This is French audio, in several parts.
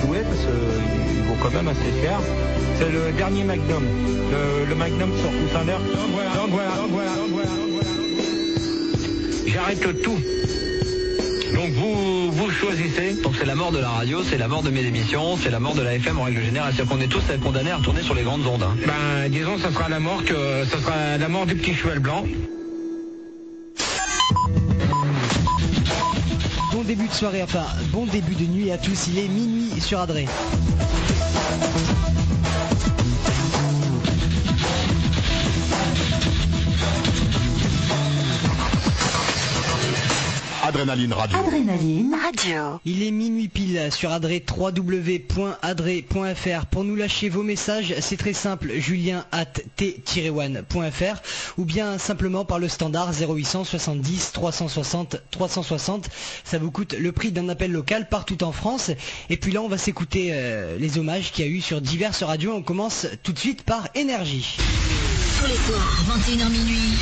trouver parce qu'il vaut quand même assez cher. C'est le dernier Magnum, le Magnum sur coussin d'air. Donc voilà. J'arrête tout. Donc vous choisissez. Donc c'est la mort de la radio, c'est la mort de mes émissions, c'est la mort de la FM en règle générale. C'est-à-dire qu'on est tous condamnés à retourner sur les grandes ondes. Hein. Ben disons ça sera la mort du petit cheval blanc. Bon début de soirée, enfin bon début de nuit à tous, il est minuit sur Adré. Adrénaline Radio. Adrénaline Radio. Il est minuit pile sur Adré, www.adré.fr. Pour nous lâcher vos messages, c'est très simple, julien@t-one.fr ou bien simplement par le standard 0800 70 360 360. Ça vous coûte le prix d'un appel local partout en France. Et puis là, on va s'écouter les hommages qu'il y a eu sur diverses radios. On commence tout de suite par Énergie. Tous les soirs, 21h minuit.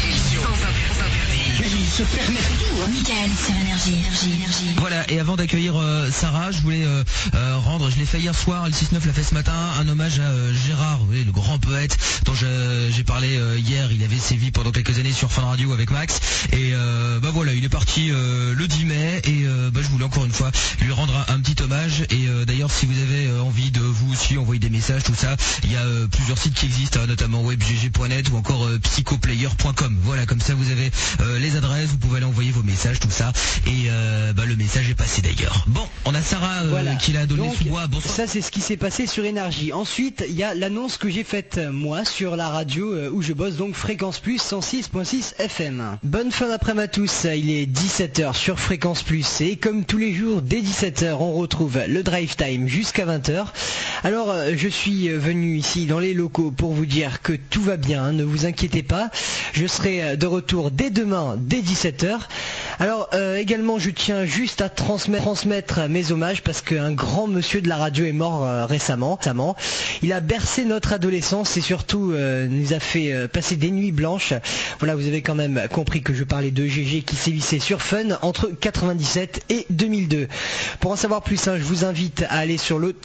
Se permet tout, hein. Michael sur Énergie. Voilà, et avant d'accueillir Sarah, je voulais rendre, je l'ai fait hier soir, le 6-9 l'a fait ce matin, un hommage à Gérard, oui, le grand poète dont j'ai parlé hier. Il avait sévi pendant quelques années sur Fun Radio avec Max, et voilà, il est parti le 10 mai, et je voulais encore une fois lui rendre un petit hommage. Et d'ailleurs, si vous avez envie de vous aussi envoyer des messages, tout ça, il y a plusieurs sites qui existent, hein, notamment webgg.net ou encore psychoplayer.com. Voilà, comme ça vous avez les adresses, vous pouvez aller envoyer vos messages, tout ça, et le message est passé d'ailleurs. Bon, on a Sarah qui l'a donné sous bois. Bonsoir. Ça, c'est ce qui s'est passé sur Énergie. Ensuite, il y a l'annonce que j'ai faite moi sur la radio où je bosse, donc Fréquence Plus 106.6 FM. Bonne fin d'après-midi à tous, il est 17h sur Fréquence Plus, et comme tous les jours dès 17h on retrouve le drive time jusqu'à 20h. Alors je suis venu ici dans les locaux pour vous dire que tout va bien, hein, ne vous inquiétez pas, je serai de retour dès demain dès 17h. Alors également, je tiens juste à transmettre mes hommages parce qu'un grand monsieur de la radio est mort récemment. Il a bercé notre adolescence et surtout nous a fait passer des nuits blanches. Voilà, vous avez quand même compris que je parlais de GG qui sévissait sur Fun entre 97 et 2002. Pour en savoir plus, hein, je vous invite à aller sur le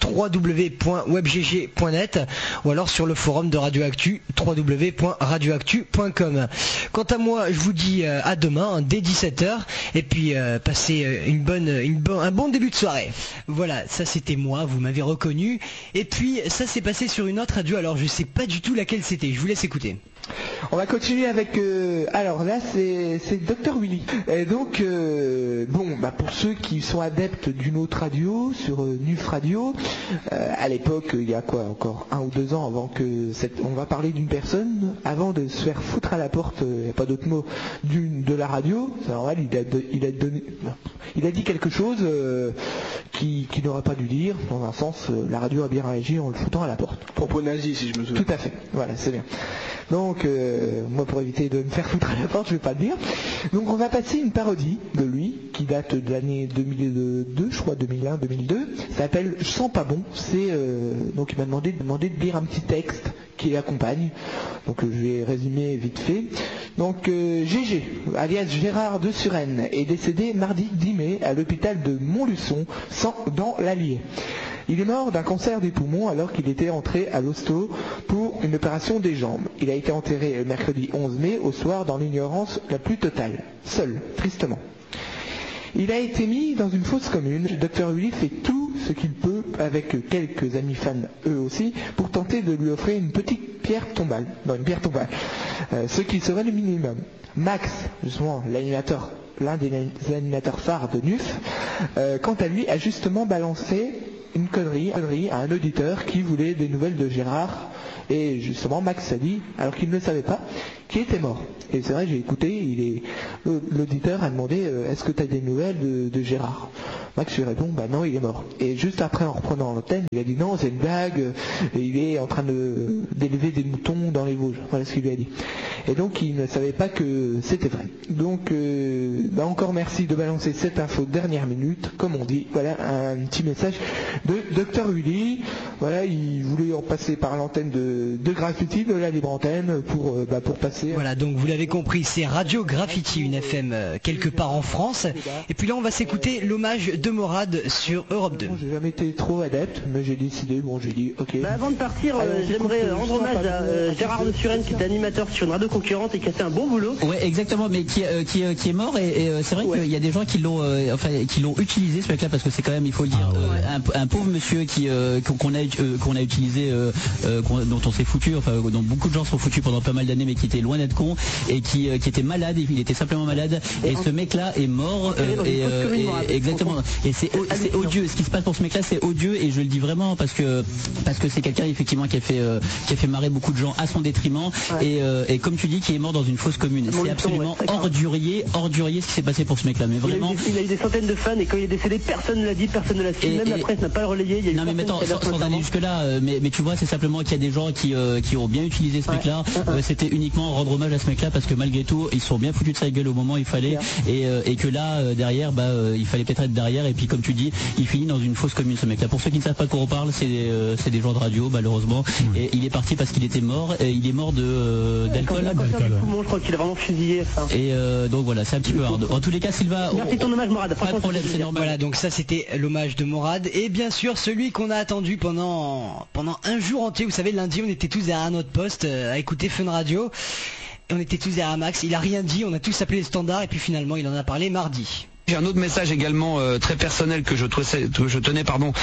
www.webgg.net ou alors sur le forum de Radioactu, www.radioactu.com. Quant à moi, je vous dis à demain dès 17h. Et puis passez un bon début de soirée. Voilà, ça c'était moi, vous m'avez reconnu. Et puis ça s'est passé sur une autre radio, alors je sais pas du tout laquelle c'était, je vous laisse écouter. On va continuer avec alors là c'est Dr Willy. Et donc pour ceux qui sont adeptes d'une autre radio sur Nuf Radio, à l'époque il y a quoi encore 1 ou 2 ans avant que on va parler d'une personne avant de se faire foutre à la porte, il n'y a pas d'autre mot, de la radio. C'est normal, il a dit quelque chose qui n'aurait pas dû dire. Dans un sens, la radio a bien réagi en le foutant à la porte. Propos nazis, si je me souviens. Tout à fait, voilà, c'est bien. Donc, moi pour éviter de me faire foutre à la porte, je vais pas le dire. Donc on va passer une parodie de lui, qui date de l'année 2002, je crois, 2001-2002. Ça s'appelle Sens pas bon. Donc il m'a demandé de lire un petit texte qui l'accompagne. Donc je vais résumer vite fait. Donc GG, alias Gérard de Suresnes, est décédé mardi 10 mai à l'hôpital de Montluçon, dans l'Allier. Il est mort d'un cancer des poumons alors qu'il était entré à l'hosto pour une opération des jambes. Il a été enterré mercredi 11 mai au soir dans l'ignorance la plus totale, seul, tristement. Il a été mis dans une fosse commune. Le Dr Willy fait tout ce qu'il peut, avec quelques amis fans eux aussi, pour tenter de lui offrir une petite pierre tombale. Ce qui serait le minimum. Max, justement, l'un des animateurs phares de Nuf, quant à lui, a justement balancé une connerie à un auditeur qui voulait des nouvelles de Gérard, et justement Max a dit, alors qu'il ne le savait pas, qu'il était mort. Et c'est vrai, j'ai écouté, l'auditeur a demandé est-ce que tu as des nouvelles de Gérard? Max lui répond non, il est mort. Et juste après, en reprenant l'antenne, il a dit non, c'est une blague, il est en train d'élever des moutons dans les Vosges. Voilà ce qu'il lui a dit. Et donc il ne savait pas que c'était vrai. Donc encore merci de balancer cette info dernière minute, comme on dit. Voilà un petit message de Dr Willy. Voilà, il voulait en passer par l'antenne de Graffiti, de la libre antenne, pour passer. Voilà, donc vous l'avez compris, c'est Radio Graffiti, une FM quelque part en France. Et puis là, on va s'écouter l'hommage de Morad sur Europe 2. J'ai jamais été trop adepte, mais j'ai décidé, j'ai dit ok. Avant de partir, j'aimerais rendre hommage à Gérard de Suresnes, qui est animateur sur une radio concurrente et qui a fait un bon boulot. Ouais, exactement, mais qui est mort, et c'est vrai qu'il y a des gens qui l'ont utilisé ce mec-là, parce que c'est quand même, il faut le dire, un pauvre monsieur qu'on a utilisé, dont on s'est foutu, dont beaucoup de gens sont foutus pendant pas mal d'années, mais qui était loin d'être con, et qui était malade, il était simplement malade, et ce mec-là est mort, exactement, et c'est odieux, ce qui se passe pour ce mec-là, c'est odieux, et je le dis vraiment parce que c'est quelqu'un effectivement qui a fait marrer beaucoup de gens à son détriment, et comme tu dis, qui est mort dans une fosse commune. C'est absolument ordurier ce qui s'est passé pour ce mec-là, mais vraiment. Il a eu des centaines de fans, et quand il est décédé, personne ne l'a dit, personne ne l'a su, même la presse n'a pas le relayé. Il y a non mais mettons, sans aller jusque là, mais tu vois, c'est simplement qu'il y a des gens qui ont bien utilisé ce mec-là. C'était uniquement rendre hommage à ce mec-là, parce que malgré tout, ils sont bien foutus de sa gueule au moment où il fallait, et que là derrière, il fallait peut-être être derrière, et puis comme tu dis, il finit dans une fausse commune, ce mec-là. Pour ceux qui ne savent pas de quoi on parle, c'est des gens de radio, malheureusement, et il est parti parce qu'il était mort, et il est mort d'alcool. Je crois qu'il a vraiment fusillé. Et donc voilà, c'est un petit peu hard. En tous les cas, Sylvain, merci ton hommage, Morad. Pas de problème, c'est normal. Voilà, donc ça c'était l'hommage de Morad, et bien sûr celui qu'on a attendu pendant un jour entier. Vous savez, lundi on était tous derrière notre poste à écouter Fun Radio, et on était tous derrière Max. Il a rien dit, on a tous appelé les standards, et puis finalement il en a parlé mardi. J'ai un autre message également très personnel que je tenais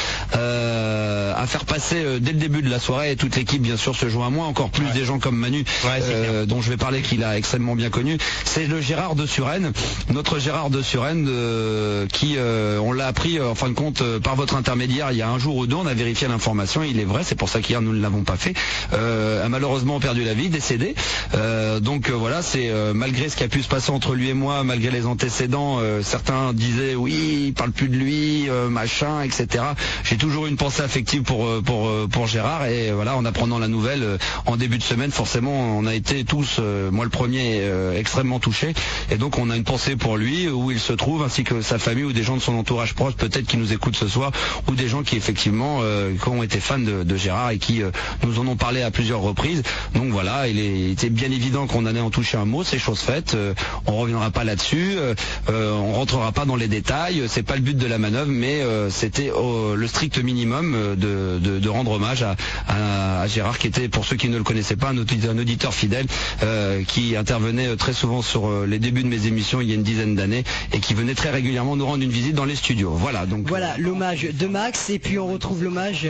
à faire passer dès le début de la soirée, et toute l'équipe bien sûr se joint à moi, encore plus des gens comme Manu, dont je vais parler, qu'il a extrêmement bien connu. C'est le Gérard de Suresnes, notre Gérard de Suresnes, qui on l'a appris en fin de compte par votre intermédiaire il y a un jour ou deux. On a vérifié l'information, il est vrai, c'est pour ça qu'hier nous ne l'avons pas fait, a malheureusement perdu la vie, décédé, donc voilà, c'est malgré ce qui a pu se passer entre lui et moi, malgré les antécédents, certains disaient oui, il parle plus de lui, machin, etc. J'ai toujours une pensée affective pour Gérard, et voilà, en apprenant la nouvelle en début de semaine, forcément on a été tous, moi le premier, extrêmement touché, et donc on a une pensée pour lui, où il se trouve, ainsi que sa famille, ou des gens de son entourage proche peut-être qui nous écoutent ce soir, ou des gens qui effectivement qui ont été fans de Gérard, et qui nous en ont parlé à plusieurs reprises. Donc voilà, il était bien évident qu'on allait en toucher un mot, c'est chose faite, on reviendra pas là-dessus, on rentrera pas dans les détails, c'est pas le but de la manœuvre, mais c'était le strict minimum de rendre hommage à Gérard, qui était, pour ceux qui ne le connaissaient pas, un auditeur fidèle, qui intervenait très souvent sur les débuts de mes émissions il y a une dizaine d'années, et qui venait très régulièrement nous rendre une visite dans les studios. Voilà, donc voilà l'hommage de Max, et puis on retrouve l'hommage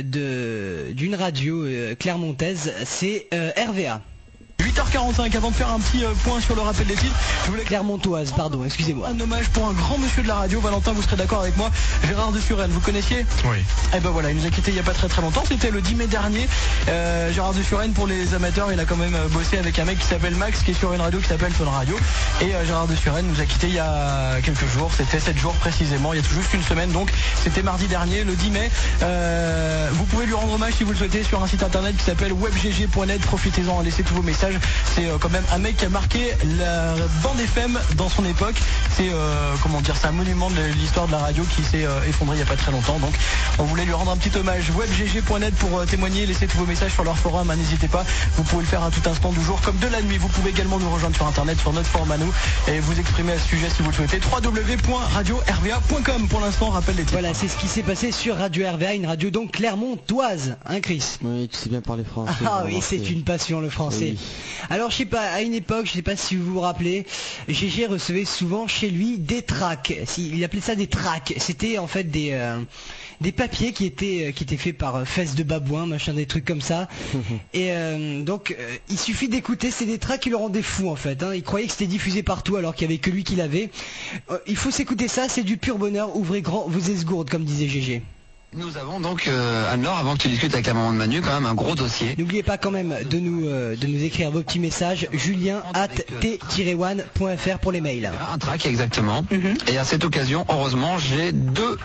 d'une radio clermontaise, c'est RVA. 8h45, avant de faire un petit point sur le rappel des titres, je voulais... Clermontoise, pardon, excusez-moi. Un hommage pour un grand monsieur de la radio. Valentin, vous serez d'accord avec moi, Gérard de Suresnes, vous connaissiez? Oui. Et ben voilà, il nous a quitté il n'y a pas très longtemps, c'était le 10 mai dernier. Gérard de Suresnes, pour les amateurs, il a quand même bossé avec un mec qui s'appelle Max, qui est sur une radio qui s'appelle Fun Radio, et Gérard de Suresnes nous a quitté il y a quelques jours, c'était 7 jours précisément, il y a tout juste une semaine, donc c'était mardi dernier, le 10 mai. Vous pouvez lui rendre hommage si vous le souhaitez sur un site internet qui s'appelle webgg.net, profitez-en, laissez tous vos messages. C'est quand même un mec qui a marqué la bande FM dans son époque. C'est c'est un monument de l'histoire de la radio qui s'est effondré il n'y a pas très longtemps. Donc on voulait lui rendre un petit hommage. webgg.net pour témoigner, laissez tous vos messages sur leur forum, n'hésitez pas. Vous pouvez le faire à tout instant du jour comme de la nuit. Vous pouvez également nous rejoindre sur internet, sur notre forum à nous, et vous exprimer à ce sujet si vous le souhaitez. www.radio-rva.com. Pour l'instant, rappelle les titres. Voilà, c'est ce qui s'est passé sur Radio RVA, une radio donc clermontoise, hein Chris? Oui, tu sais bien parler français. Ah oui, c'est une passion, le français. Oui. Alors je sais pas, à une époque, je sais pas si vous vous rappelez, GG recevait souvent chez lui des tracts. Il appelait ça des tracts. C'était en fait des papiers qui étaient faits par fesses de babouin, machin, des trucs comme ça. Et donc il suffit d'écouter, c'est des tracts qui le rendaient fou en fait, hein. Il croyait que c'était diffusé partout alors qu'il n'y avait que lui qui l'avait. Il faut s'écouter ça, c'est du pur bonheur. Ouvrez grand vos esgourdes, comme disait GG. Nous avons donc, Anne-Laure, avant que tu discutes avec la maman de Manu, quand même un gros dossier. N'oubliez pas quand même de nous écrire vos petits messages, julien@t-one.fr pour les mails. Un track, exactement. Et à cette occasion, heureusement, j'ai deux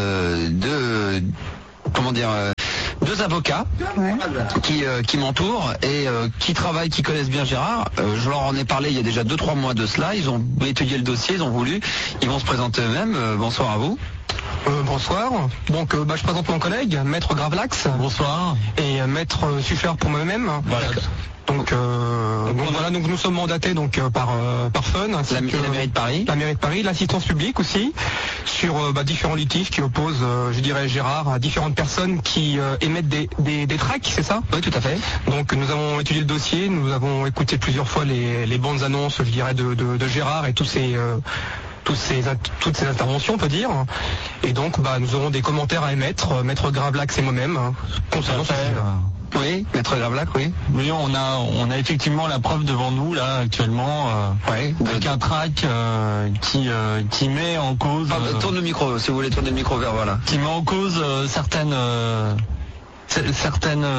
avocats qui m'entourent et qui travaillent, qui connaissent bien Gérard. Je leur en ai parlé il y a déjà 2-3 mois de cela. Ils ont étudié le dossier, ils ont voulu. Ils vont se présenter eux-mêmes. Bonsoir à vous. Bonsoir. Donc je présente mon collègue, Maître Gravelax. Bonsoir. Et Maître Suffler pour moi-même. Voilà. Donc voilà, donc nous sommes mandatés donc par Fun, la mairie de Paris. La mairie de Paris, l'assistance publique aussi, sur différents litiges qui opposent, je dirais, Gérard à différentes personnes qui émettent des tracts, c'est ça? Oui, tout à fait. Donc nous avons étudié le dossier, nous avons écouté plusieurs fois les bandes annonces, je dirais, de Gérard et toutes ces interventions, on peut dire. Et donc nous aurons des commentaires à émettre, Maître Gravelax et moi-même, concernant ce sujet. Oui, Maître Gravelax, oui. Oui, on a effectivement la preuve devant nous là actuellement, avec un track qui met en cause. Tourne le micro, si vous voulez tourner le micro vers voilà. Qui met en cause certaines facettes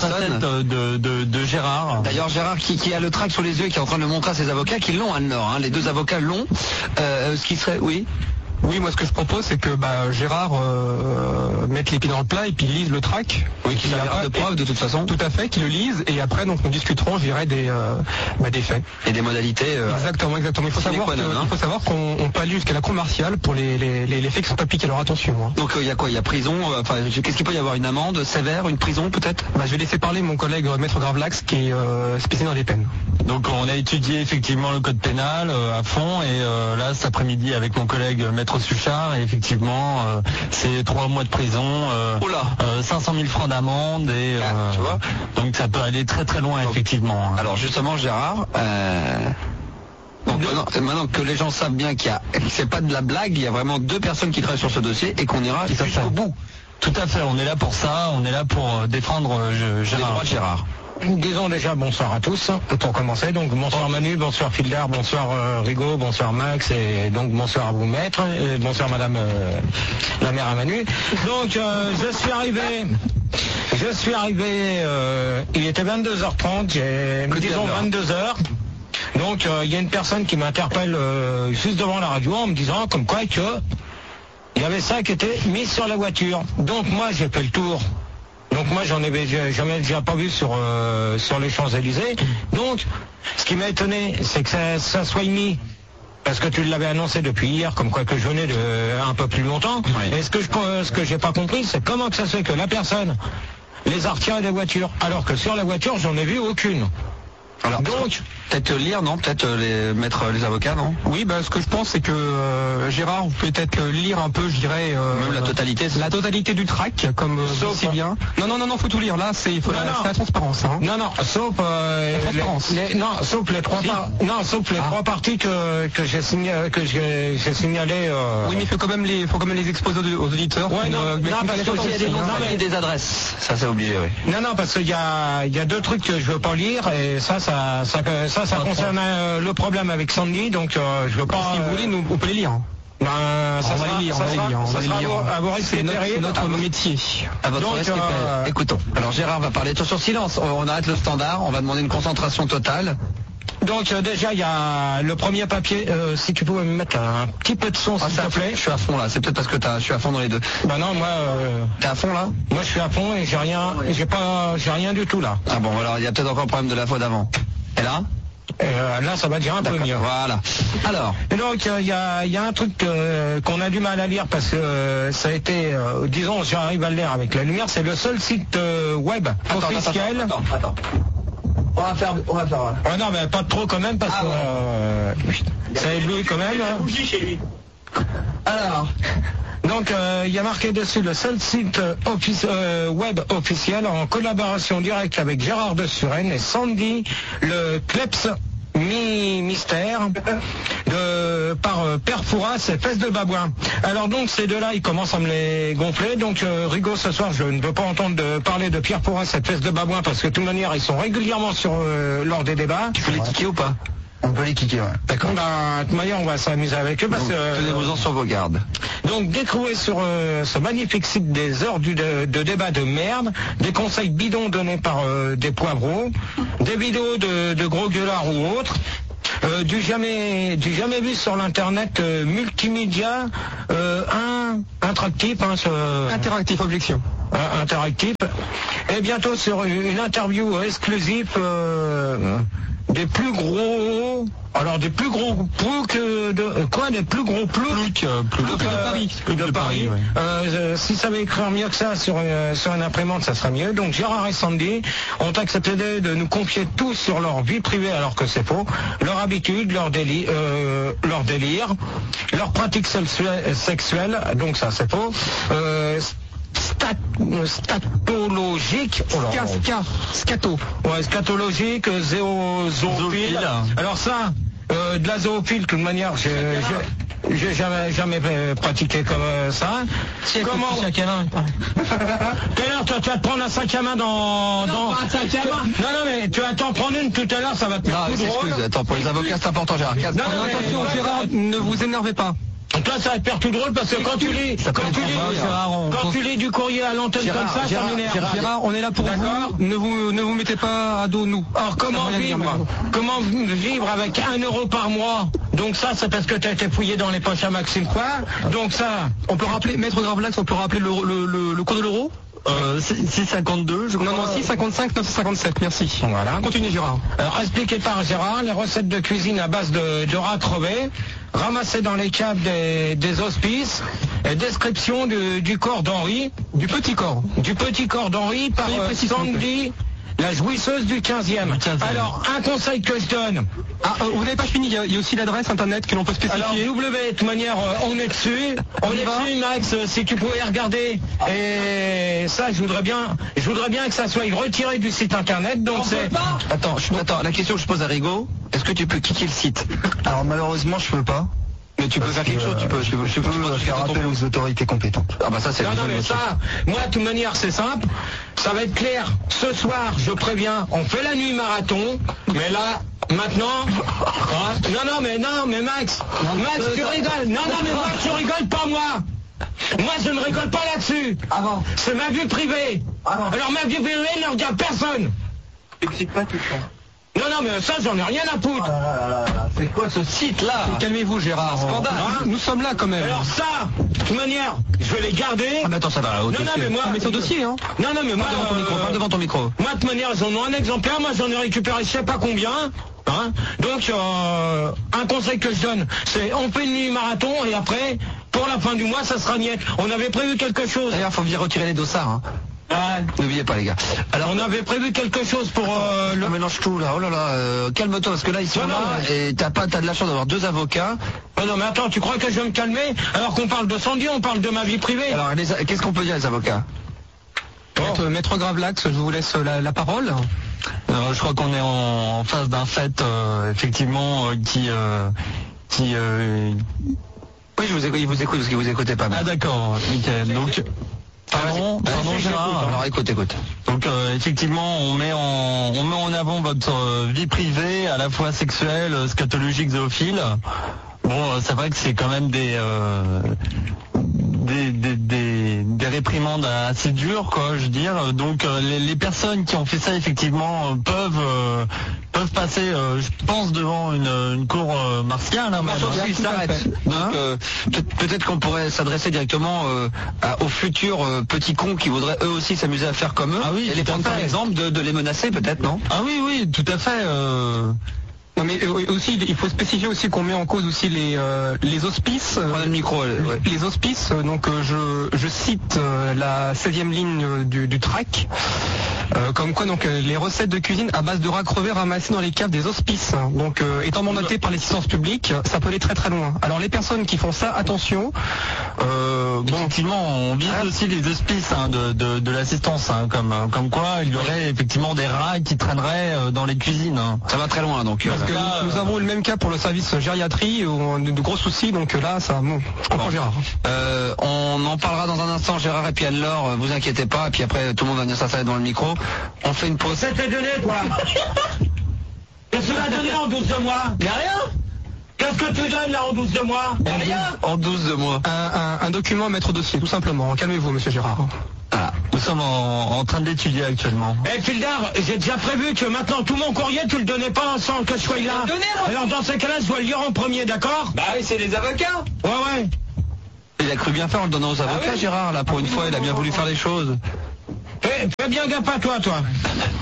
de Gérard. D'ailleurs Gérard qui a le tract sous les yeux et qui est en train de le montrer à ses avocats qui l'ont à Nord. Les deux avocats l'ont. Ce qui serait, oui. Oui, moi ce que je propose c'est que Gérard mette les pieds dans le plat et puis lise le track. Oui, qu'il a de preuves de toute façon. Tout à fait, qu'il le lise et après donc nous discuterons, je dirais, des faits. Et des modalités. Exactement. Il faut savoir qu'on peut aller jusqu'à la cour martiale pour les faits qui sont appliqués. Alors attention. Donc il y a quoi? Il y a prison. Qu'est-ce qu'il peut y avoir? Une amende sévère, une prison peut-être? Je vais laisser parler mon collègue Maître Gravelax qui est spécialisé dans les peines. Donc on a étudié effectivement le code pénal à fond et là cet après-midi avec mon collègue Maître Suchard et effectivement c'est 3 mois de prison, 500 000 francs d'amende et tu vois, donc ça peut aller très très loin effectivement. Alors justement Gérard, donc maintenant que les gens savent bien que c'est pas de la blague, il y a vraiment 2 personnes qui travaillent sur ce dossier et qu'on ira jusqu'au bout. Tout à fait, on est là pour ça, on est là pour défendre les droits de Gérard. Disons déjà bonsoir à tous, pour commencer. Donc bonsoir Manu, bonsoir Filder, bonsoir Rigaud, bonsoir Max, et donc bonsoir à vous maître, et bonsoir madame la mère à Manu. Donc je suis arrivé, il était 22h30, disons 22h. Donc il y a une personne qui m'interpelle juste devant la radio en me disant comme quoi que il y avait ça qui était mis sur la voiture. Donc moi j'ai fait le tour. Donc moi j'en avais jamais déjà pas vu sur les Champs-Élysées. Donc ce qui m'a étonné c'est que ça soit mis, parce que tu l'avais annoncé depuis hier, comme quoi que je venais de un peu plus longtemps. Oui. Et ce que j'ai pas compris, c'est comment que ça se fait que la personne les a retirés des voitures, alors que sur la voiture j'en ai vu aucune. Alors, donc, peut-être lire, non? Peut-être mettre les avocats, non? Oui, ce que je pense, c'est que Gérard, vous pouvez peut-être lire un peu, je dirais... même la totalité. La totalité du track, comme si bien. Non, faut tout lire. Là, c'est la transparence. Hein. Non, sauf les trois parties que j'ai signalées. Oui, mais il faut quand même les exposer aux auditeurs. Ouais, parce qu'il y a des noms et des adresses. Ça, c'est obligé, oui. Non, parce qu'il y a 2 trucs que je veux pas lire, et ça concerne le problème avec Sandy, donc je veux pas... Si vous voulez, on peut les lire. Ça va les lire. C'est notre métier. À votre respect. Écoutons. Alors Gérard va parler. Attention, silence. On arrête le standard. On va demander une concentration totale. Donc déjà il y a le premier papier, si tu pouvais me mettre un petit peu de son s'il te plaît. Je suis à fond là, c'est peut-être parce que je suis à fond dans les deux. Non, moi t'es à fond là? Moi je suis à fond et j'ai rien du tout là. Ah bon, alors il y a peut-être encore un problème de la fois d'avant. Et là? Là ça va dire un peu mieux. Voilà. Alors. Et donc il y a un truc qu'on a du mal à lire parce que ça a été, disons, j'arrive à le lire avec la lumière, c'est le seul site web officiel. Attends. On va faire. Ouais, non, mais pas trop quand même parce que ça éblouit quand même. Bougie chez lui. Alors. Donc il y a marqué dessus le seul site web officiel en collaboration directe avec Gérard de Suresnes et Sandy, le Kleps mystère par Père Fouras et Fesses de Babouin. Alors donc ces deux-là ils commencent à me les gonfler. Donc Rigaud, ce soir je ne veux pas entendre parler de Pierre Fouras et Fesses de Babouin parce que de toute manière ils sont régulièrement lors des débats. Tu peux les kicker ou pas? On peut les kicker, ouais. D'accord. De toute manière on va s'amuser avec eux parce que... Tenez-vous-en sur vos gardes. Donc découvrez sur ce magnifique site des heures de débat de merde, des conseils bidons donnés par des poivreaux, des vidéos de gros gueulards ou autres, du jamais vu sur l'internet multimédia interactif, interactif, objection. Interactif. Et bientôt sur une interview exclusive des plus gros... Alors des plus gros ploucs des plus gros ploucs de Paris. Ouais. Si ça veut écrire mieux que ça sur une imprimante, ça sera mieux. Donc Gérard et Sandy ont accepté de nous confier tout sur leur vie privée, alors que c'est faux. Leur habitude, leur délire, leur pratique sexuelle, donc ça c'est faux. Statologique, scatologique, zoophile. Alors ça, de la zoophile, de toute manière, j'ai jamais pratiqué comme ça. Comment D'ailleurs, tu vas te prendre un sac à main dans... Non, mais tu vas t'en prendre une tout à l'heure, ça va te faire tout drôle. Attends, pour les avocats, c'est important, Gérard. Attention, Gérard, ne vous énervez pas. Toi, ça va te faire tout drôle parce que quand tu lis du courrier à l'antenne comme ça, ça m'énerve. Gérard, on est là pour vous. Ne vous mettez pas à dos nous. Alors comment vivre avec 1 euro par mois? Donc ça, c'est parce que tu as été fouillé dans les poches à Maxime, quoi. Donc ça, on peut rappeler, Maître Gravelax, on peut rappeler le cours de l'euro. 6,52, je crois. Non, 6,55, 9,57, merci. Voilà. Continue, Gérard. Alors, expliqué par Gérard, les recettes de cuisine à base de rats crevés, ramassées dans les caves des hospices, et description du corps d'Henri. Du petit corps d'Henri par Sandy, la jouisseuse du 15e. Alors, un conseil que je donne. Vous n'avez pas fini, il y a aussi l'adresse internet que l'on peut spécifier. Alors, de toute manière, on est dessus. On est dessus, Max, si tu pouvais regarder. Et ça, je voudrais bien que ça soit retiré du site internet. Donc c'est... Attends, la question que je pose à Rigaud, est-ce que tu peux quitter le site? Alors malheureusement, je peux pas. Mais tu peux faire quelque chose, je peux faire appel aux autorités compétentes. Ah bah ça c'est... Non, mais ça, moi de toute manière c'est simple, ça va être clair. Ce soir, je préviens, on fait la nuit marathon, mais là, maintenant... Non, mais Max, tu rigoles. Non, mais Max, tu rigoles pas moi. Moi, je ne rigole pas là-dessus. C'est ma vie privée. Alors ma vie privée ne regarde personne. T'excites pas tout ça. Non, mais ça, j'en ai rien à foutre. C'est quoi ce site-là? Calmez-vous, Gérard. Scandale. Nous sommes là quand même. Alors ça, de toute manière, je vais les garder. Ah mais attends, ça va. Non, mais moi... Mais ton dossier, hein. Non, mais moi... devant ton micro. Moi, de toute manière, j'en ai un exemplaire. Moi, j'en ai récupéré je sais pas combien. Donc, un conseil que je donne, c'est on fait une nuit marathon et après, pour la fin du mois, ça sera niette. On avait prévu quelque chose. D'ailleurs, faut bien retirer les dossards, N'oubliez pas les gars. Alors on avait prévu quelque chose pour le mélange tout là. Oh là là, calme-toi parce que là ils sont là et t'as de la chance d'avoir 2 avocats. Non mais attends, tu crois que je vais me calmer alors qu'on parle de Sandy, on parle de ma vie privée. Alors qu'est-ce qu'on peut dire les avocats? Maître Gravelax, je vous laisse la parole. Je crois qu'on est en face d'un fait effectivement qui Oui, je vous écoute, parce que vous écoutez pas. Ah d'accord, Michael. Donc Pardon Gérard. Alors écoute. Donc effectivement, on met en avant votre vie privée, à la fois sexuelle, scatologique, zoophile. Bon, c'est vrai que c'est quand même des réprimandes assez dures, quoi, je veux dire. Donc les personnes qui ont fait ça effectivement peuvent passer, je pense, devant une cour martiale. Donc peut-être qu'on pourrait s'adresser directement aux futurs petits cons qui voudraient eux aussi s'amuser à faire comme eux. Ah oui, et les prendre par exemple de les menacer peut-être, non? Ah oui, tout à fait. Non mais aussi il faut spécifier aussi qu'on met en cause aussi les hospices. Le micro. Les hospices, donc je cite la 16e ligne du track. Comme quoi donc les recettes de cuisine à base de rats crevés ramassés dans les caves des hospices. Donc étant mandaté par l'assistance publique, ça peut aller très très loin. Alors les personnes qui font ça, attention. Effectivement, on vise aussi les hospices de l'assistance, comme quoi il y aurait effectivement des rats qui traîneraient dans les cuisines. Ça va très loin donc. Parce que nous avons eu le même cas pour le service gériatrie, de gros soucis, donc là ça... je comprends Gérard. On en parlera dans un instant, Gérard et puis Anne-Laure, vous inquiétez pas, et puis après tout le monde va venir s'installer devant le micro. On fait une pause. Ça t'est donné toi. Qu'est-ce que tu m'as donné en 12 de mois? Y'a rien. Qu'est-ce que tu donnes là en 12 de mois? Rien. En 12 de mois. Un document à mettre au dossier, tout simplement. Calmez-vous, monsieur Gérard. Nous sommes en train d'étudier actuellement. Fildar, j'ai déjà prévu que maintenant tout mon courrier tu le donnais pas sans que je sois là. Alors dans ces cas-là, je dois le lire en premier, d'accord? Bah oui, c'est les avocats. Ouais. Il a cru bien faire en le donnant aux avocats, Gérard, là, pour une fois, il a bien voulu faire les choses. Fais bien gaffe à toi.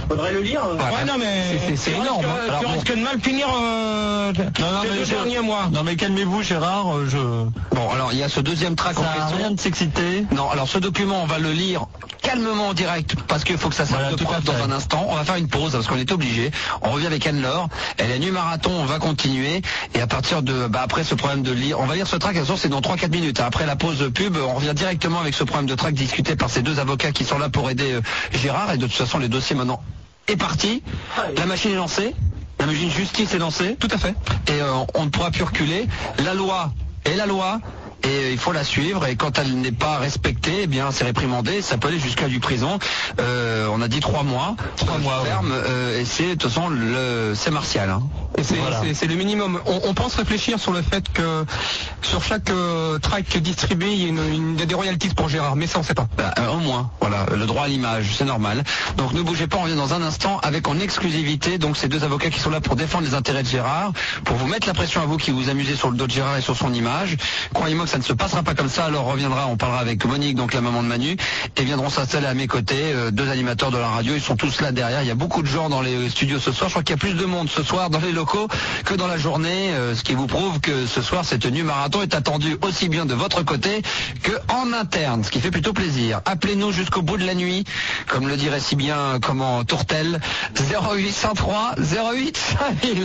Faudrait le lire. Ouais, non mais c'est énorme. Tu risques de mal finir ces 2 derniers mois. Non mais calmez-vous Gérard, Bon, alors il y a ce deuxième track en question. Rien de s'exciter. Non, alors ce document, on va le lire calmement en direct parce qu'il faut que ça serve de preuve dans un instant. On va faire une pause parce qu'on est obligé. On revient avec Anne-Laure. Elle est nu marathon, on va continuer. Et à partir de, après ce problème de lire, on va lire ce track, c'est dans 3-4 minutes. Après la pause pub, on revient directement avec ce problème de track discuté par ces 2 avocats qui sont là pour aider Gérard. Et de toute façon, les dossiers maintenant est parti. La machine est lancée. La machine justice est lancée. Tout à fait. Et on ne pourra plus reculer. La loi est la loi. Et il faut la suivre, et quand elle n'est pas respectée, eh bien c'est réprimandé, ça peut aller jusqu'à du prison. On a dit 3 mois ferme, et c'est de toute façon c'est martial. Hein. Et c'est le minimum. On pense réfléchir sur le fait que sur chaque track distribué, il y a des royalties pour Gérard, mais ça on sait pas. Au moins, voilà, le droit à l'image, c'est normal. Donc ne bougez pas, on revient dans un instant avec en exclusivité donc ces 2 avocats qui sont là pour défendre les intérêts de Gérard, pour vous mettre la pression à vous qui vous amusez sur le dos de Gérard et sur son image. Croyez-moi que ça ne se passera pas comme ça, alors on parlera avec Monique, donc la maman de Manu, et viendront s'installer à mes côtés, 2 animateurs de la radio, ils sont tous là derrière, il y a beaucoup de gens dans les studios ce soir, je crois qu'il y a plus de monde ce soir dans les locaux que dans la journée, ce qui vous prouve que ce soir cette tenue marathon est attendue aussi bien de votre côté que en interne, ce qui fait plutôt plaisir. Appelez-nous jusqu'au bout de la nuit, comme le dirait si bien Tourtel, 0803 08 5000.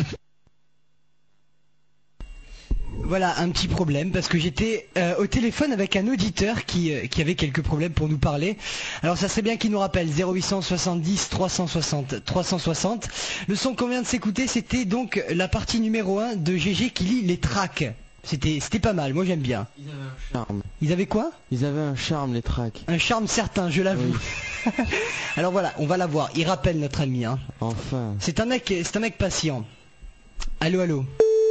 Voilà, un petit problème parce que j'étais au téléphone avec un auditeur qui avait quelques problèmes pour nous parler. Alors ça serait bien qu'il nous rappelle 0870 360 360. Le son qu'on vient de s'écouter, c'était donc la partie numéro 1 de GG qui lit les tracks. C'était pas mal, moi j'aime bien. Ils avaient un charme. Ils avaient quoi? Ils avaient un charme, les tracks. Un charme certain, je l'avoue. Oui. Alors voilà, on va la voir. Il rappelle notre ami. Hein. Enfin. C'est un mec patient. Allô, allô.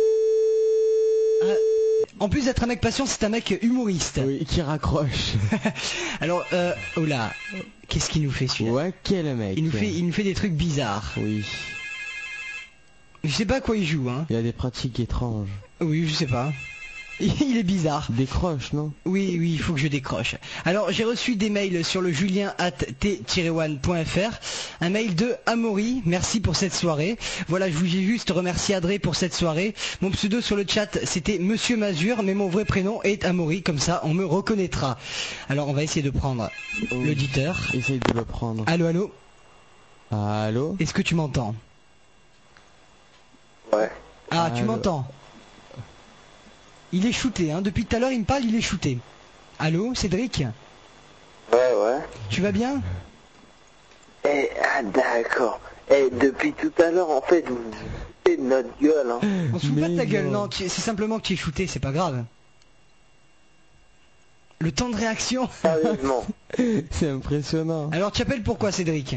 En plus d'être un mec patient, c'est un mec humoriste. Oui, qui raccroche. Alors, oh là, qu'est-ce qu'il nous fait celui-là? Ouais, quel mec. Il nous fait des trucs bizarres. Oui. Je sais pas à quoi il joue, hein. Il a des pratiques étranges. Oui, je sais pas. Il est bizarre. Décroche, non? Oui, il faut que je décroche. Alors, j'ai reçu des mails sur le julien@t-one.fr. Un mail de Amaury. Merci pour cette soirée. Voilà, je voulais juste remercier Adré pour cette soirée. Mon pseudo sur le chat, c'était Monsieur Mazur, mais mon vrai prénom est Amaury. Comme ça, on me reconnaîtra. Alors, on va essayer de prendre l'auditeur. Essaye de le prendre. Allô, allô? Allô? Est-ce que tu m'entends? Ouais. Ah, tu m'entends? Il est shooté, hein. Depuis tout à l'heure, il me parle, il est shooté. Allô, Cédric? Ouais. Tu vas bien? D'accord. Depuis tout à l'heure, en fait, vous foutez de notre gueule, hein. On se fout pas de ta gueule, non. C'est simplement que tu es shooté, c'est pas grave. Le temps de réaction. Sérieusement. C'est impressionnant. Alors, tu appelles pourquoi, Cédric?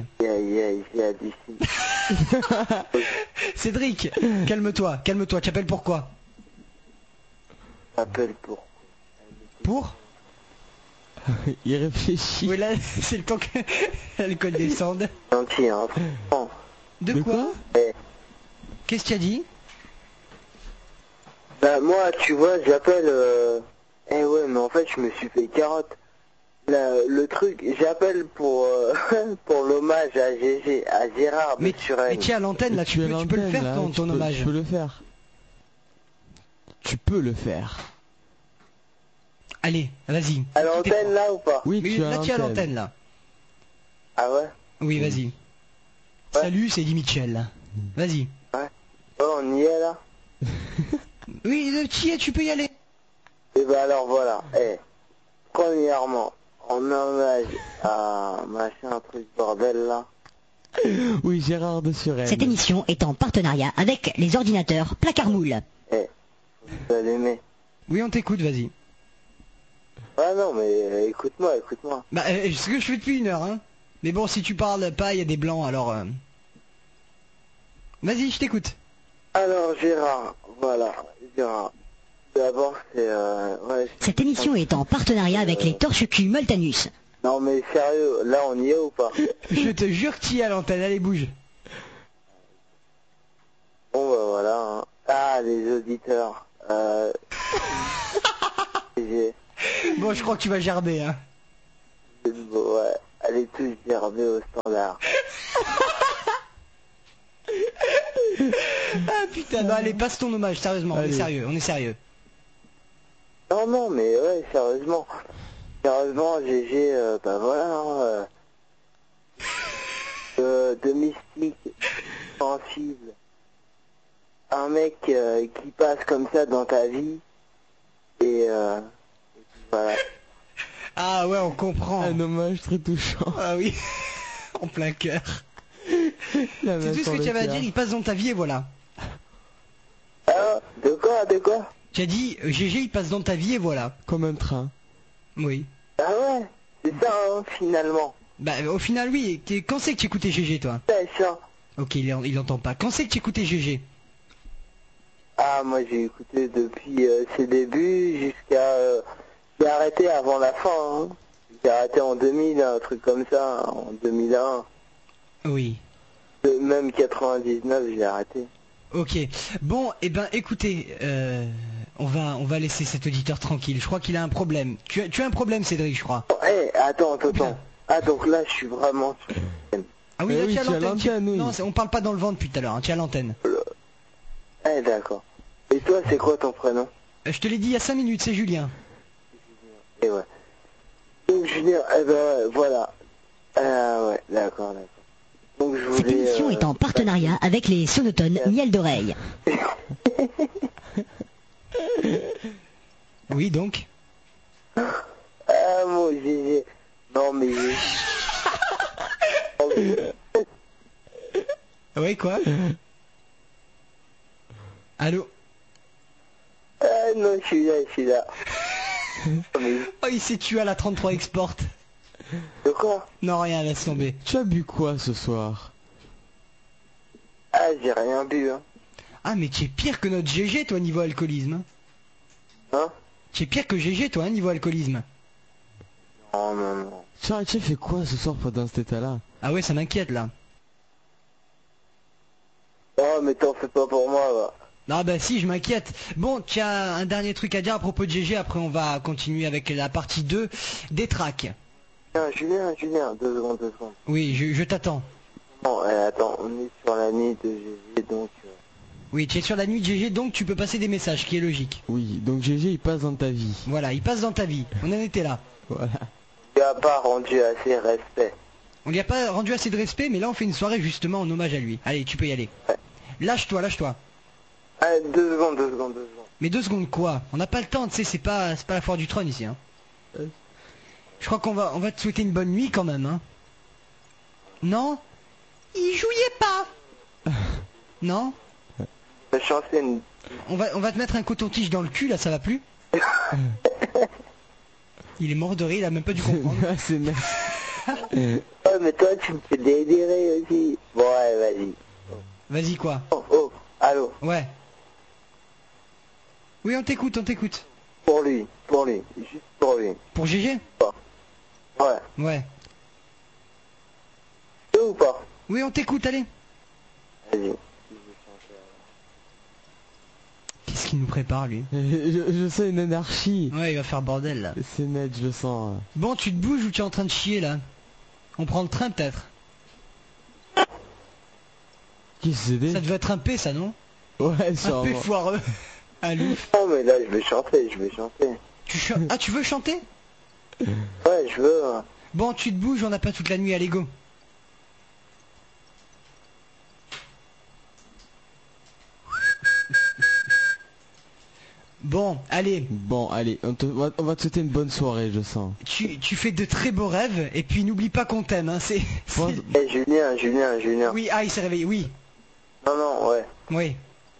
Cédric, calme-toi, tu appelles pourquoi? Appelle pour. Pour? Il réfléchit. Oui, là, c'est le temps que l'alcool descende. Gentil, hein. De quoi? Qu'est-ce que tu as dit? Bah, moi, tu vois, j'appelle... ouais, mais en fait, je me suis fait carotte. Le truc, j'appelle pour pour l'hommage à GG, à Gérard. Mais tu es à l'antenne, là, tu peux le faire, là, ton hommage. Tu peux le faire. Tu peux le faire. Allez, vas-y. À l'antenne là ou pas? Oui, tu es à l'antenne là. Ah ouais? Oui, vas-y. Ouais. Salut, c'est Eddie Mitchell. Vas-y. Ouais. Oh, on y est là? Oui, tu peux y aller. Et bah alors voilà. Premièrement, en hommage à machin truc bordel là. Oui, Gérard de Suresnes. Cette émission est en partenariat avec les ordinateurs Placard Moule. Vous allez aimer. Oui, on t'écoute, vas-y. Ah non, mais écoute-moi. Bah, c'est ce que je fais depuis 1 heure, hein. Mais bon, si tu parles pas, il y a des blancs, alors... Vas-y, je t'écoute. Alors, Gérard, voilà, Gérard. D'abord, c'est... Cette émission est en partenariat avec les torches-cul Moltanus. Non, mais sérieux, là, on y est ou pas? Je te jure que tu y es à l'antenne, allez, bouge. Bon, bah voilà, hein. Ah, les auditeurs. Bon, je crois que tu vas gerber, hein. Ouais, allez tous gerber au standard. Putain, allez, passe ton hommage, sérieusement, Allez. on est sérieux. Non, mais ouais, sérieusement. Sérieusement, GG, bah voilà, de mystique, sensible. Un mec qui passe comme ça dans ta vie, et puis voilà. Ah ouais, on comprend. Un hommage très touchant. Ah oui, en plein cœur. C'est tout ce que tu avais à dire, il passe dans ta vie et voilà. Ah, de quoi Tu as dit, GG, il passe dans ta vie et voilà. Comme un train. Oui. Ah ouais, c'est ça, hein, finalement. Bah, au final, oui. Quand c'est que tu écoutais GG, toi? C'est ça. Ok, il entend pas. Quand c'est que tu écoutais GG? Ah, moi j'ai écouté depuis ses débuts jusqu'à... j'ai arrêté avant la fin, hein. J'ai arrêté en 2000, un truc comme ça, hein, en 2001. Oui. Même 99, j'ai arrêté. Ok. Bon, eh ben, écoutez, on va laisser cet auditeur tranquille. Je crois qu'il a un problème. Tu as un problème, Cédric, je crois. Eh, attends. Ah, donc là, je suis vraiment... Ah oui, Eh là, oui, tu as tu as l'antenne. l'antenne, oui. Non, on parle pas dans le vent depuis tout à l'heure, hein, tu as l'antenne. Eh, d'accord. Et toi, c'est quoi ton prénom? Je te l'ai dit il y a 5 minutes, c'est Julien. Et ouais. Donc, Julien, eh ben, voilà. Ah, ouais, d'accord. Donc, je voulais... Cette émission est en partenariat avec les sonotones Miel d'oreille. Oui, donc. Ah, mon GG. Non, mais... Oui, quoi? Allô? Ah, non, je suis là. Oh, il s'est tué à la 33 Export. De quoi? Non, rien, laisse tomber. Tu as bu quoi ce soir? Ah, j'ai rien bu, hein. Ah, mais tu es pire que notre GG, toi, niveau alcoolisme. Hein? Tu es pire que GG, toi, niveau alcoolisme. Non. Tu as fait quoi ce soir pendant cet état-là? Ah ouais, ça m'inquiète, là. Oh, mais t'en fais pas pour moi, va. Non, bah si, je m'inquiète. Bon, tu as un dernier truc à dire à propos de GG, après on va continuer avec la partie 2 des tracks. Julien, 2 secondes. Oui, je t'attends. Bon, attends, on est sur la nuit de GG, donc... Oui, tu es sur la nuit de GG, donc tu peux passer des messages, ce qui est logique. Oui, donc GG il passe dans ta vie. Voilà, il passe dans ta vie. On en était là. Voilà. Tu n'as pas rendu assez respect. On lui a pas rendu assez de respect, mais là on fait une soirée justement en hommage à lui. Allez, tu peux y aller. Ouais. Lâche-toi. Allez, 2 secondes. Mais 2 secondes quoi? On n'a pas le temps, tu sais, c'est pas la foire du trône ici, hein. Je crois qu'on va te souhaiter une bonne nuit quand même, hein. Non? Il jouait pas. Non? On va te mettre un coton-tige dans le cul, là, ça va plus? Il est mort de rire, il a même pas dû comprendre. C'est net. Ouais, mais toi, tu me fais délirer aussi. Bon, ouais, vas-y. Vas-y, quoi? Oh, allô? Ouais. Oui, on t'écoute. Pour lui. Juste pour lui. Pour GG? Ouais. Ouais. Tu veux ou pas? Oui, on t'écoute, allez. Vas-y. Qu'est-ce qu'il nous prépare, lui? Je sens une anarchie. Ouais, il va faire bordel, là. C'est net, je le sens. Bon, tu te bouges ou tu es en train de chier, là? On prend le train, peut-être? Qu'est-ce que c'est? Ça devait être un P, ça, non? Ouais, un P foireux. Un louf. Non, mais là, je vais chanter. Ah, tu veux chanter? Ouais, je veux. Hein. Bon, tu te bouges, on n'a pas toute la nuit, allez, go. Bon, allez, on va te souhaiter une bonne soirée, je sens. tu fais de très beaux rêves, et puis n'oublie pas qu'on t'aime, hein, c'est... Eh, Julien. Oui, il s'est réveillé, oui. Non, ouais. Oui.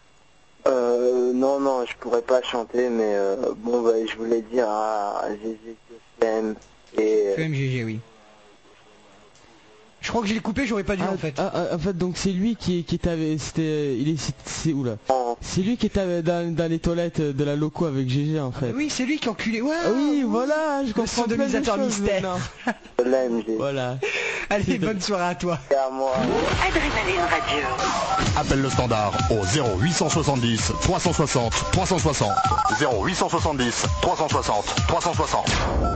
Non, je pourrais pas chanter, mais bon, bah, je voulais dire à GG que je t'aime. Et... Tu aimes GG, oui. Je crois que je l'ai coupé, j'aurais pas dû en fait. En fait, donc c'est lui qui t'avait... C'est où là? C'est lui qui était dans les toilettes de la loco avec GG en fait. Oui, c'est lui qui enculé. Ouais, oui, voilà, je comprends. Le sodomisateur mystère. Voilà. Allez, bonne soirée à toi. À moi. Adrénaline Radio. Appelle le standard au 0870 360 360. 0870 360 360.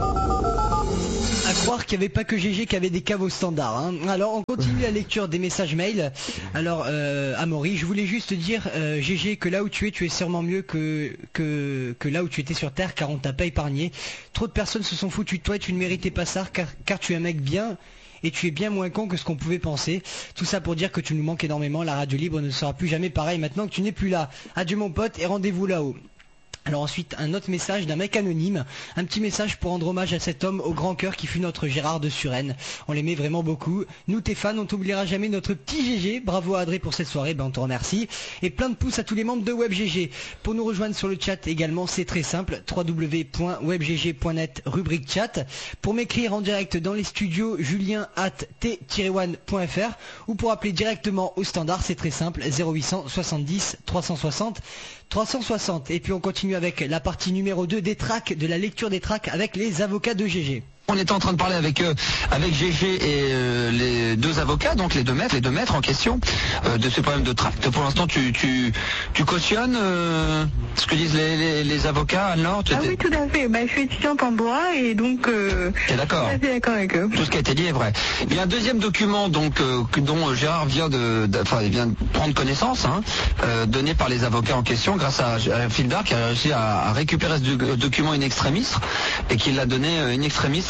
À croire qu'il n'y avait pas que GG qui avait des caves au standard. Hein. Alors on continue la lecture des messages mails. Alors Amaury, je voulais juste dire GG que là où tu es sûrement mieux que là où tu étais sur Terre, car on t'a pas épargné. Trop de personnes se sont foutues de toi et tu ne méritais pas ça car tu es un mec bien. Et tu es bien moins con que ce qu'on pouvait penser. Tout ça pour dire que tu nous manques énormément. La radio libre ne sera plus jamais pareil maintenant que tu n'es plus là. Adieu mon pote et rendez-vous là-haut. Alors ensuite, un autre message d'un mec anonyme, un petit message pour rendre hommage à cet homme au grand cœur qui fut notre Gérard de Suresnes. On l'aimait vraiment beaucoup. Nous, tes fans, on t'oubliera jamais notre petit GG. Bravo à Adré pour cette soirée, on te remercie. Et plein de pouces à tous les membres de WebGG. Pour nous rejoindre sur le chat également, c'est très simple, www.webgg.net, rubrique chat. Pour m'écrire en direct dans les studios, julien@t-one.fr ou pour appeler directement au standard, c'est très simple, 0870 360 360. Et puis on continue avec la partie numéro 2 des tracks, de la lecture des tracks avec les avocats de GG. On était en train de parler avec GG et les deux avocats, donc les deux maîtres en question, de ce problème de tract. Pour l'instant, tu cautionnes ce que disent les avocats, Anne-Laure? Oui, tout à fait. Je suis étudiante en droit et donc t'es d'accord. Je suis d'accord avec eux. Tout ce qui a été dit est vrai. Il y a un deuxième document donc dont Gérard vient de prendre connaissance, donné par les avocats en question grâce à Fildar qui a réussi à récupérer ce document in extremis et qui l'a donné in extremis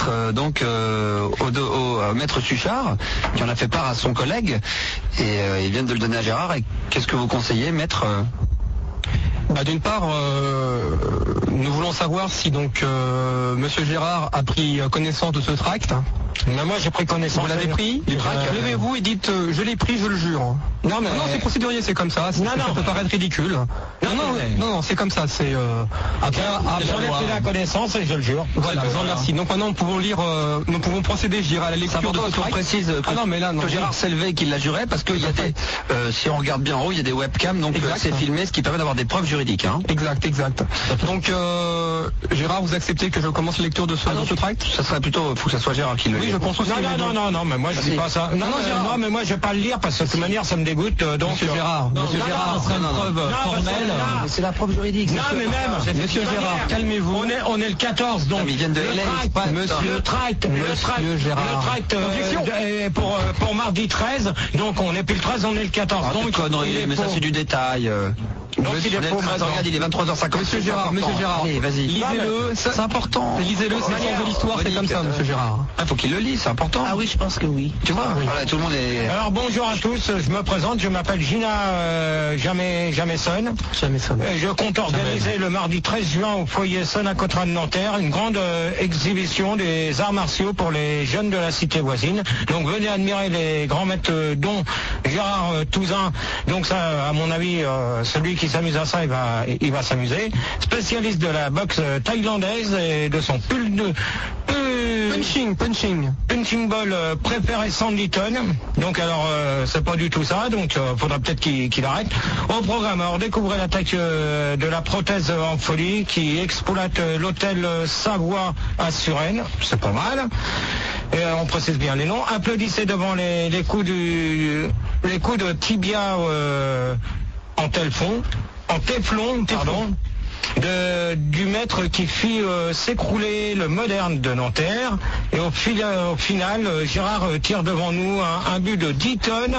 au maître Suchard, qui en a fait part à son collègue, et il vient de le donner à Gérard. Et qu'est-ce que vous conseillez, maître? D'une part, nous voulons savoir si donc Monsieur Gérard a pris connaissance de ce tract. Moi j'ai pris connaissance. Vous l'avez pris du tract. Levez-vous et dites je l'ai pris, je le jure. Non, c'est procédurier, c'est comme ça. Ça peut paraître ridicule. Non, c'est comme ça. C'est j'en ai pris la connaissance et je le jure. Voilà, je vous remercie. Donc maintenant nous pouvons procéder, je dirais, à la lecture de ce tract. Précise que Gérard s'est levé et qu'il l'a juré parce qu'il y a des, si on regarde bien en haut, il y a des webcams, donc c'est filmé, ce qui permet d'avoir des preuves juridiques. Exact. Donc Gérard, vous acceptez que je commence la lecture de ce tract? Ça serait plutôt, faut que ça soit Gérard qui le lit. Oui, je pense aussi. Non, mais moi je dis pas ça. Non, mais moi je vais pas le lire parce que de toute manière ça me dégoûte. Donc Monsieur Gérard, ça serait une preuve formelle. C'est la preuve juridique. Non, mais même. Monsieur Gérard, calmez-vous. On est le 14, donc. Ils viennent de le tract pour mardi 13. Donc on n'est plus le 13, on est le 14. Donc connerie, mais ça c'est du détail. Donc il est faux. Regarde, il est 23h50. Monsieur Gérard, allez, vas-y. Lisez-le, c'est important. Lisez-le, c'est le sens de l'histoire, c'est comme ça, Monsieur Gérard. Il faut qu'il le lise, c'est important. Ah oui, je pense que oui. Tu vois, voilà, tout le monde est... Alors bonjour à tous, je me présente, je m'appelle Gina Jameson. Je compte organiser le mardi 13 juin au foyer Sonacotran de Nanterre une grande exhibition des arts martiaux pour les jeunes de la cité voisine. Donc venez admirer les grands maîtres dont Gérard Touzin. Donc ça, à mon avis, celui qui s'amuse à ça, il va s'amuser. Spécialiste de la boxe thaïlandaise et de son punching ball préféré 100 tonnes. Donc alors c'est pas du tout ça, donc faudra peut-être qu'il arrête. Au programme, alors découvrez l'attaque de la prothèse en folie qui exploite l'hôtel Savoie à Suresnes, c'est pas mal. Et on précise bien les noms. Applaudissez devant les coups de tibia en téflon, du maître qui fit s'écrouler le moderne de Nanterre. Et au final, Gérard tire devant nous un but de 10 tonnes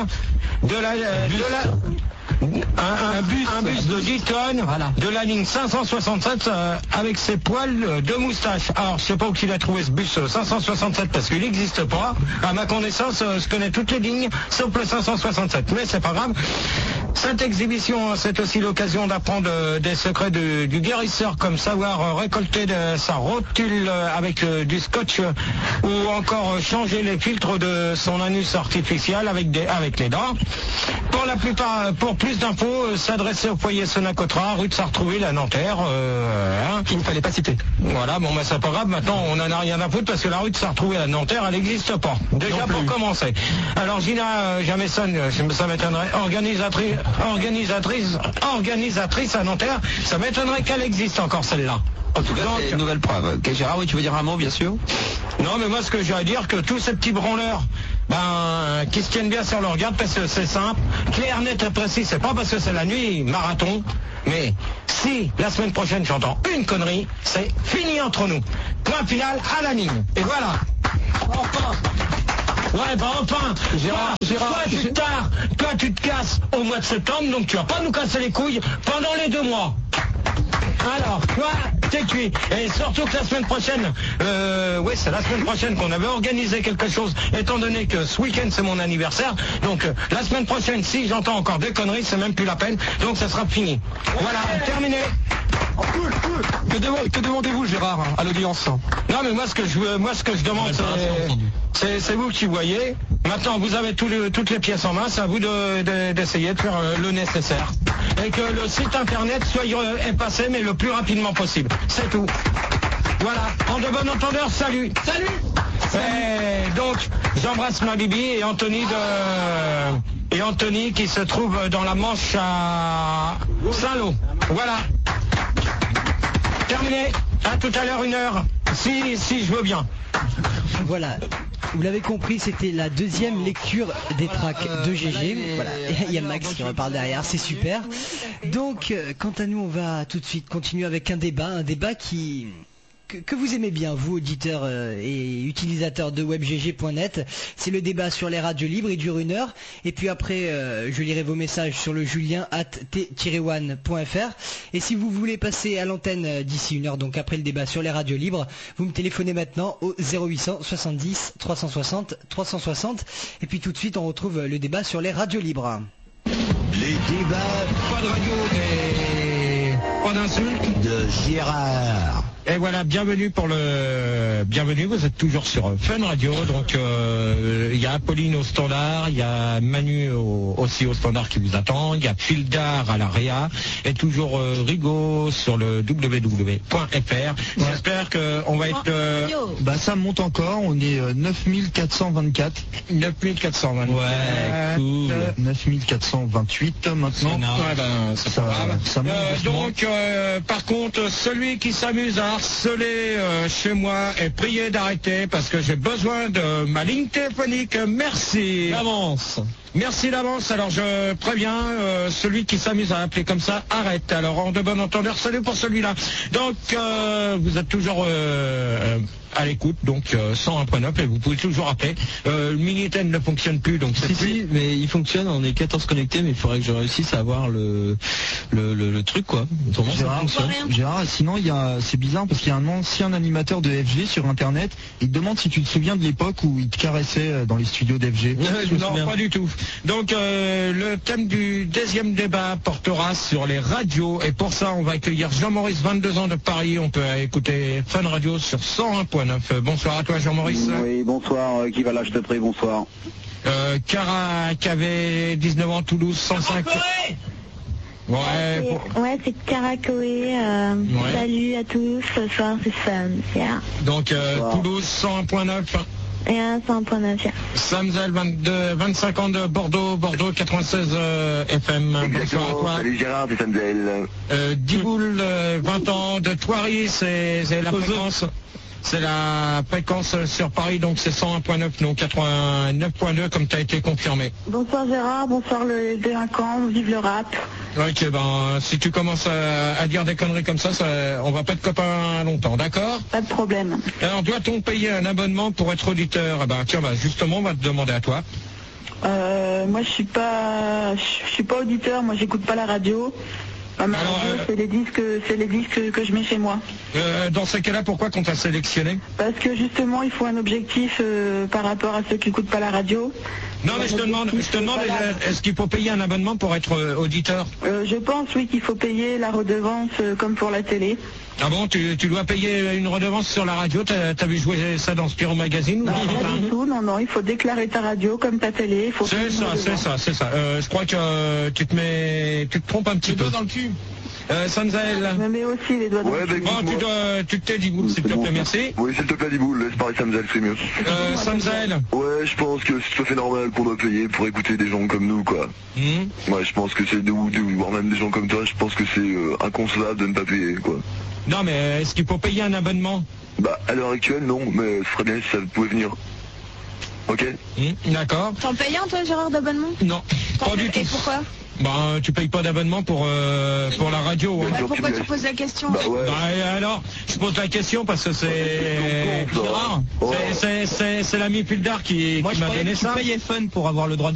un bus de 10 tonnes de la ligne 567 avec ses poils de moustache. Alors je sais pas où il a trouvé ce bus 567 parce qu'il n'existe pas. À ma connaissance, je connais toutes les lignes sauf le 567, mais c'est pas grave. Cette exhibition, c'est aussi l'occasion d'apprendre des secrets du guérisseur, comme savoir récolter sa rotule avec du scotch ou encore changer les filtres de son anus artificiel avec les dents. Pour plus d'infos, s'adresser au foyer Sonacotra, rue de Sartrouville à Nanterre, qu'il ne fallait pas citer. Voilà, bon c'est pas grave, maintenant on en a rien à foutre parce que la rue de Sartrouville à Nanterre, elle n'existe pas. Déjà pour commencer. Alors Gina Jameson, ça m'étonnerait, organisatrice à Nanterre, ça m'étonnerait qu'elle existe encore celle-là. En tout cas, c'est une nouvelle preuve. Gérard, oui, tu veux dire un mot, bien sûr? Non, mais moi, ce que j'ai à dire, que tous ces petits branleurs qui se tiennent bien sur leur garde, parce que c'est simple, clair, net et précis, c'est pas parce que c'est la nuit, marathon, mais si la semaine prochaine j'entends une connerie, c'est fini entre nous. Point final à la ligne. Et voilà. Enfin. Ouais, enfin, Gérard, toi tu te casses au mois de septembre, donc tu vas pas nous casser les couilles pendant les 2 mois. Alors, toi, t'es cuit. Et surtout que la semaine prochaine, c'est la semaine prochaine qu'on avait organisé quelque chose, étant donné que ce week-end c'est mon anniversaire. Donc, la semaine prochaine, si j'entends encore des conneries, c'est même plus la peine. Donc, ça sera fini. Voilà, terminé. Oh, cool. Que demandez-vous, Gérard, à l'audience? Non, mais moi, ce que je demande, c'est vous qui voyez. Maintenant, vous avez toutes les pièces en main. C'est à vous d'essayer de faire le nécessaire. Et que le site internet soit effacé, mais le plus rapidement possible. C'est tout. Voilà. En de bon entendeur, salut. Salut. Et donc, j'embrasse ma Bibi et Anthony qui se trouve dans la Manche à Saint-Lô. Voilà. Terminé. À tout à l'heure, 1h. Si je veux bien. Voilà. Vous l'avez compris, c'était la deuxième lecture des tracks de GG. Voilà, il y a Max qui repart derrière, c'est super. Donc, quant à nous, on va tout de suite continuer avec un débat que vous aimez bien, vous auditeurs et utilisateurs de webgg.net. C'est le débat sur les radios libres, il dure 1 heure. Et puis après, je lirai vos messages sur le julien@t-one.fr. Et si vous voulez passer à l'antenne d'ici 1 heure, donc après le débat sur les radios libres, vous me téléphonez maintenant au 0800 70 360 360. Et puis tout de suite, on retrouve le débat sur les radios libres. Les débats, pas de radio, mais pas d'insulte, de Gérard. Et voilà, bienvenue, vous êtes toujours sur Fun Radio, donc il y a Apolline au standard, il y a Manu aussi au standard qui vous attend, il y a Fildar à la Réa, et toujours Rigaud sur le www.fr. J'espère qu'on va être... ça monte encore, on est 9424. 9424. Ouais, cool. 9428 maintenant. Ça monte. Donc, par contre, celui qui s'amuse à harceler chez moi et prier d'arrêter parce que j'ai besoin de ma ligne téléphonique. Merci d'avance. Alors je préviens celui qui s'amuse à appeler comme ça, arrête. Alors en de bon entendeur, salut pour celui-là. Donc vous êtes toujours à l'écoute, donc 101.9 et vous pouvez toujours appeler. Le Minitel ne fonctionne plus, donc c'est Si, mais il fonctionne, on est 14 connectés, mais il faudrait que je réussisse à avoir le truc, quoi. Gérard, sinon c'est bizarre parce qu'il y a un ancien animateur de FG sur internet, il te demande si tu te souviens de l'époque où il te caressait dans les studios d'FG. Non, pas du tout. Donc le thème du deuxième débat portera sur les radios, et pour ça on va accueillir Jean-Maurice, 22 ans de Paris. On peut écouter Fun Radio sur 101.9. Bonsoir à toi Jean-Maurice. Oui, bonsoir, qui va là, je te prie, bonsoir. Cara qui avait 19 ans, Toulouse 105. Ouais, c'est Caracoé. Salut à tous, ce soir c'est Fun. Yeah. Donc Toulouse 101.9. Et 101.9. Samzel, 25 ans de Bordeaux 96 FM. Bonsoir à toi. Salut Gérard, c'est Samzel. Diboul, 20 ans de Thoiry, c'est la fréquence. C'est la fréquence sur Paris, donc c'est 101.9, non 89.2 comme tu as été confirmé. Bonsoir Gérard, bonsoir le délinquant, vive le rap. Ok, si tu commences à dire des conneries comme ça, on va pas être copains longtemps, d'accord? Pas de problème. Alors doit-on payer un abonnement pour être auditeur? Justement, on va te demander à toi. Moi je suis pas auditeur, moi j'écoute pas la radio. C'est les disques que je mets chez moi. Dans ces cas-là, pourquoi qu'on t'a sélectionné? Parce que justement, il faut un objectif par rapport à ceux qui n'écoutent pas la radio. Non, mais je te demande, est-ce qu'il faut payer un abonnement pour être auditeur? Je pense, oui, qu'il faut payer la redevance comme pour la télé. Ah bon, tu dois payer une redevance sur la radio? T'as vu jouer ça dans Spirou Magazine? Non, pas du tout, non, il faut déclarer ta radio comme ta télé. C'est ça. Je crois que tu te trompes un petit peu. Dans le cul. Samzel. Je me mets aussi les doigts dans le cul. Tu te tais, Diboul, s'il te plaît, merci. Oui, s'il te plaît, Diboul, laisse parler Samzel, c'est mieux. Samzel. Ouais, je pense que c'est tout à fait normal qu'on doit payer pour écouter des gens comme nous, quoi. Ouais, je pense que c'est voire même des gens comme toi, je pense que c'est inconcevable de ne pas payer, quoi. Non, mais est-ce qu'il faut payer un abonnement? À l'heure actuelle, non, mais ce serait bien si ça pouvait venir. Ok. D'accord. T'en payes un, toi, Gérard, d'abonnement? Non, pas du tout. Et pourquoi? Bah, tu payes pas d'abonnement pour la radio. Hein. Bah, pourquoi tu poses la question? Bah ouais. Bah, alors, je pose la question parce que c'est Gérard. C'est l'ami Puldar qui m'a donné ça. Moi, je payais Fun pour avoir le droit